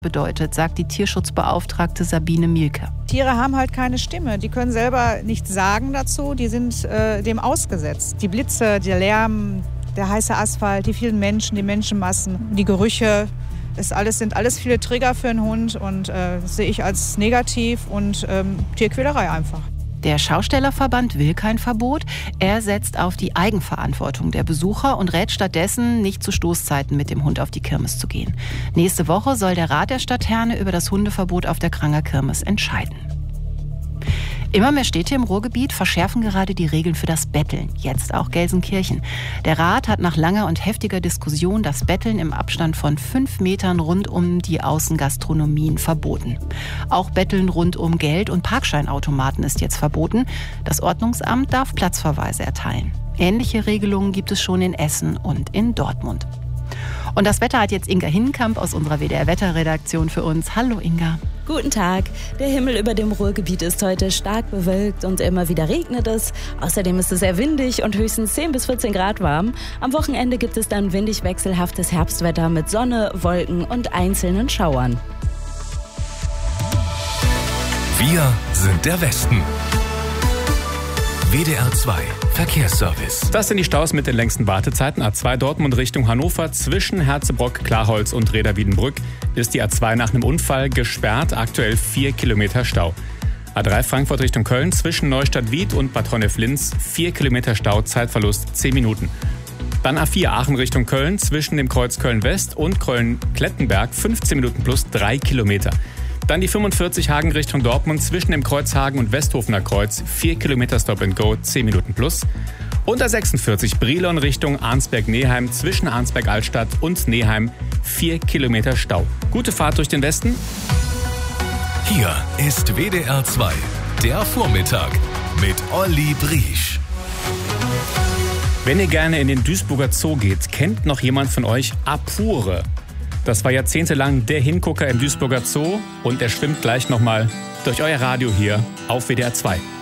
bedeutet, sagt die Tierschutzbeauftragte Sabine Mielke. Tiere haben halt keine Stimme. Die können selber nichts sagen dazu. Die sind dem ausgesetzt. Die Blitze, der Lärm, der heiße Asphalt, die vielen Menschen, die Menschenmassen, die Gerüche. Sind alles viele Trigger für einen Hund und das sehe ich als negativ und Tierquälerei einfach. Der Schaustellerverband will kein Verbot. Er setzt auf die Eigenverantwortung der Besucher und rät stattdessen, nicht zu Stoßzeiten mit dem Hund auf die Kirmes zu gehen. Nächste Woche soll der Rat der Stadt Herne über das Hundeverbot auf der Kranger Kirmes entscheiden. Immer mehr Städte im Ruhrgebiet verschärfen gerade die Regeln für das Betteln, jetzt auch Gelsenkirchen. Der Rat hat nach langer und heftiger Diskussion das Betteln im Abstand von 5 Metern rund um die Außengastronomien verboten. Auch Betteln rund um Geld- und Parkscheinautomaten ist jetzt verboten. Das Ordnungsamt darf Platzverweise erteilen. Ähnliche Regelungen gibt es schon in Essen und in Dortmund. Und das Wetter hat jetzt Inga Hinnenkamp aus unserer WDR-Wetterredaktion für uns. Hallo Inga. Guten Tag. Der Himmel über dem Ruhrgebiet ist heute stark bewölkt und immer wieder regnet es. Außerdem ist es sehr windig und höchstens 10 bis 14 Grad warm. Am Wochenende gibt es dann windig wechselhaftes Herbstwetter mit Sonne, Wolken und einzelnen Schauern. Wir sind der Westen. WDR 2 Verkehrsservice. Das sind die Staus mit den längsten Wartezeiten. A2 Dortmund Richtung Hannover zwischen Herzebrock, Klarholz und Reda-Wiedenbrück ist die A2 nach einem Unfall gesperrt. Aktuell 4 Kilometer Stau. A3 Frankfurt Richtung Köln zwischen Neustadt-Wied und Bad Honnef-Linz 4 Kilometer Stau, Zeitverlust 10 Minuten. Dann A4 Aachen Richtung Köln zwischen dem Kreuz Köln-West und Köln-Klettenberg 15 Minuten plus 3 Kilometer. Dann die 45 Hagen Richtung Dortmund zwischen dem Kreuz Hagen und Westhofener Kreuz 4 Kilometer Stop and Go, 10 Minuten plus. Und A46 Brilon Richtung Arnsberg-Neheim zwischen Arnsberg-Altstadt und Neheim 4 Kilometer Stau. Gute Fahrt durch den Westen. Hier ist WDR 2, der Vormittag mit Olli Briesch. Wenn ihr gerne in den Duisburger Zoo geht, kennt noch jemand von euch Apure? Das war jahrzehntelang der Hingucker im Duisburger Zoo und er schwimmt gleich nochmal durch euer Radio hier auf WDR 2.